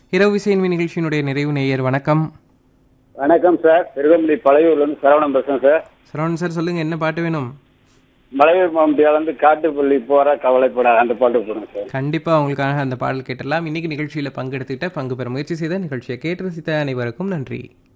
இரவு இசையின்மை நிகழ்ச்சியினுடைய நிறைவு நேயர் வணக்கம். வணக்கம் சார். திருவம்பி பழையூர்லேருந்து சரவணன் பேசுகிறேன் சார். சரவணன் சார் சொல்லுங்க, என்ன பாட்டு வேணும்? மலையூர் மாவட்டியாலேருந்து காட்டுப்பள்ளி போகிற கவலைப்பட அந்த பாட்டு போடுங்க சார். கண்டிப்பாக உங்களுக்காக அந்த பாடல் கேட்டலாம். இன்னைக்கு நிகழ்ச்சியில் பங்கெடுத்துக்கிட்ட பங்கு பெற முயற்சி செய்த நிகழ்ச்சியை கேட்டு ரசித்த அனைவருக்கும் நன்றி.